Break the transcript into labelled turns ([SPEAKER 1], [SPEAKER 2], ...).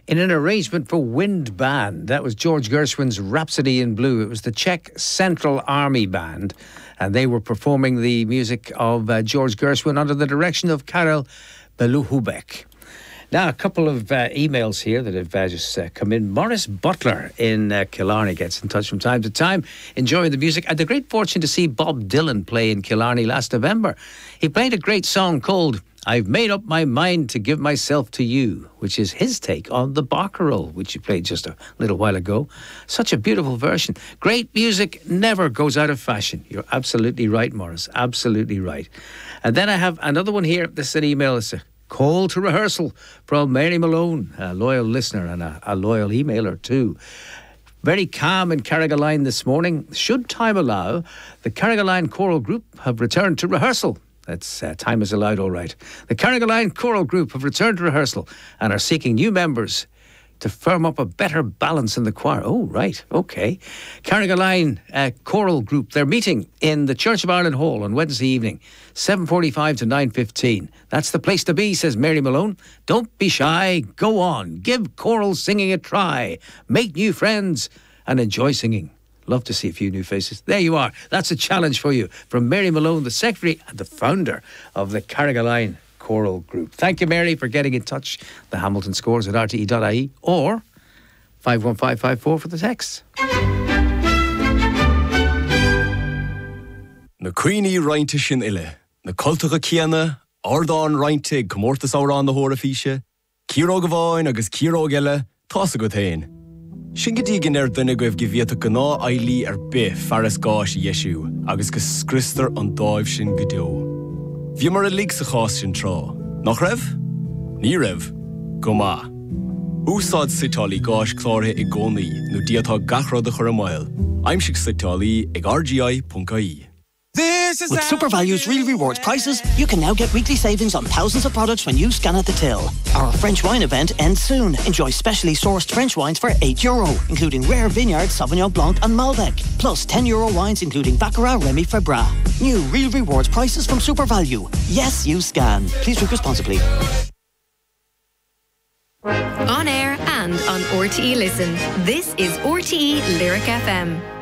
[SPEAKER 1] in an arrangement for wind band. That was George Gershwin's Rhapsody in Blue. It was the Czech Central Army Band, and they were performing the music of George Gershwin under the direction of Karel Beluhubek. Now, a couple of emails here that have just come in. Morris Butler in Killarney gets in touch from time to time, enjoying the music. I had the great fortune to see Bob Dylan play in Killarney last November. He played a great song called I've Made Up My Mind to Give Myself to You, which is his take on the Barcarolle, which he played just a little while ago. Such a beautiful version. Great music never goes out of fashion. You're absolutely right, Morris. Absolutely right. And then I have another one here. This is an email. It's a call to rehearsal from Mary Malone, a loyal listener and a loyal emailer too. Very calm in Carrigaline this morning. Should time allow, the Carrigaline Choral Group have returned to rehearsal. That's time is allowed, all right. The Carrigaline Choral Group have returned to rehearsal and are seeking new members to firm up a better balance in the choir. Oh, right, okay. Carrigaline Choral Group, they're meeting in the Church of Ireland Hall on Wednesday evening, 7:45 to 9:15. That's the place to be, says Mary Malone. Don't be shy, go on, give choral singing a try, make new friends and enjoy singing. Love to see a few new faces. There you are. That's a challenge for you from Mary Malone, the secretary and the founder of the Carrigaline Choral Group. Thank you, Mary, for getting in touch. The Hamilton Scores at rte.ie or 51554 for the text.
[SPEAKER 2] Na Queenie Reinte sin ille, na cultacha ciana, Ardán Reinte comórtas árán na hóra físe, Círóg Bháin agus Círóg eile, tása go tain. Sin go dtí gin duine go bh gibhiata go ná ailí be fearras gáis Yeshu, agus go scristar an dáibh sin go deo. Bhí mar a líg sa chás sin trá. Nach raibh? Ní raibh. Go maith. Úsáid sitálaí gáis clártha i gcónaí nó diatá gachrád a chur a mbail. Aimsigh sitálaí ag rgi.ie.
[SPEAKER 3] With SuperValue's Real Rewards prices, you can now get weekly savings on thousands of products when you scan at the till. Our French wine event ends soon. Enjoy specially sourced French wines for €8, including rare vineyard Sauvignon Blanc and Malbec, plus €10 wines including Baccarat, Remy Febra. New Real Rewards prices from SuperValue. Yes, you scan. Please drink responsibly.
[SPEAKER 4] On air and on RTE Listen. This is RTE Lyric FM.